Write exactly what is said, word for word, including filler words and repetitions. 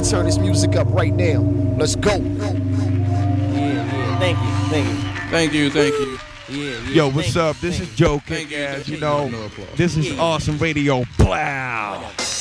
to turn this music up right now. Let's go. Yeah, yeah. Thank you, thank you. Thank you, thank you. Yeah, yeah. Yo, what's thank you, up? This thank is you. Joe Thank you, Kick-Ass, thank you you. know. No applause. This is Yeah. Awesome Radio. Blow.